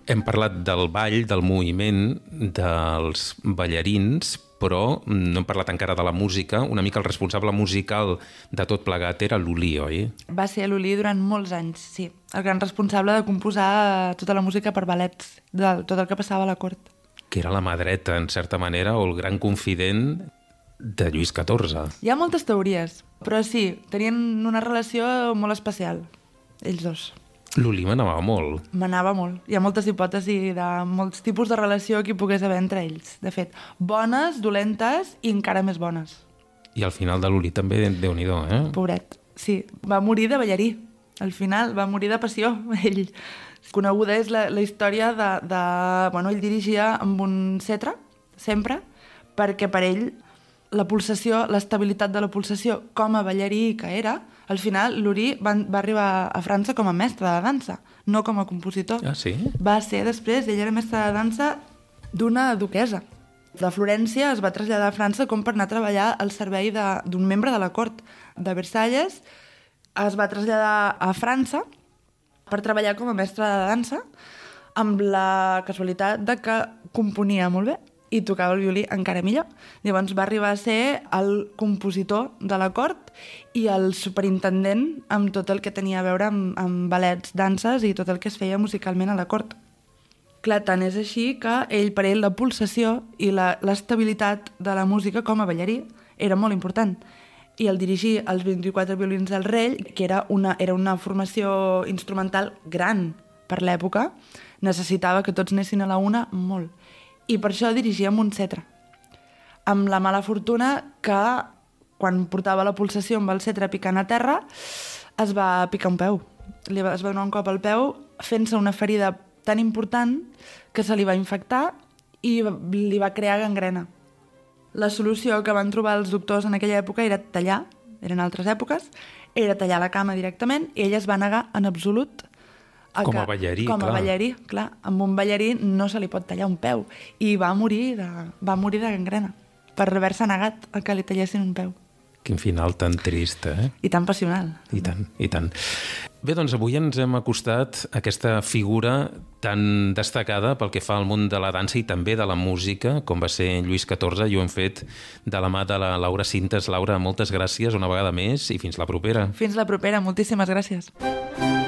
Hem parlat del ball, del moviment, dels ballarins, però no hem parlat encara de la música. Una mica el responsable musical de tot plegat era l'Ulí, oi? Va ser l'Ulí durant molts anys, sí. El gran responsable de composar tota la música per ballets, de tot el que passava a la cort. Que era la mà dreta, en certa manera, o el gran confident de Lluís XIV. Hi ha moltes teories, però sí, tenien una relació molt especial, ells dos. L'Ulí manava molt. Manava molt. Hi ha moltes hipòtesis de molts tipus de relació que hi pogués haver entre ells. De fet, bones, dolentes i encara més bones. I al final de l'Ulí també, Déu-n'hi-do, eh? Pobret. Sí, va morir de ballarí. Al final va morir de passió, ell. Coneguda és la història de... Bueno, ell dirigia amb un cetre, sempre, perquè per ell la pulsació, l'estabilitat de la pulsació com a ballarí que era, al final l'Ulí va arribar a França com a mestre de dansa, no com a compositor. Ah, sí? Va ser després, ell era mestre de dansa d'una duquesa. De Florència es va traslladar a França com per anar a treballar al servei d'un membre de la cort de Versalles. Es va traslladar a França per treballar com a mestre de dansa amb la casualitat de que componia molt bé i tocava el violí encara millor. Llavors va arribar a ser el compositor de la cort i el superintendent amb tot el que tenia a veure amb ballets, danses i tot el que es feia musicalment a la cort. Clar, tant és així que per ell la pulsació i l'estabilitat de la música com a ballarí era molt important. I el dirigir els 24 violins del rei, que era una formació instrumental gran per l'època, necessitava que tots anessin a la una molt. I per això dirigia amb un cetre. Amb la mala fortuna que, quan portava la pulsació amb el cetre picant a terra, es va picar un peu. Es va donar un cop al peu fent-se una ferida tan important que se li va infectar i li va crear gangrena. La solució que van trobar els doctors en aquella època era tallar, eren altres èpoques, era tallar la cama directament i ell es va negar en absolut com a ballarí, clar. Com a ballarí, clar. Amb un ballarí no se li pot tallar un peu. I va morir de gangrena per haver-se negat a que li tallessin un peu. Quin final tan trist, eh? I tan passional. I tant, i tant. Bé, doncs avui ens hem acostat a aquesta figura tan destacada pel que fa al món de la dansa i també de la música, com va ser Lluís XIV, i ho hem fet de la mà de la Laura Sintes. Laura, moltes gràcies una vegada més i fins la propera. Fins la propera, moltíssimes gràcies.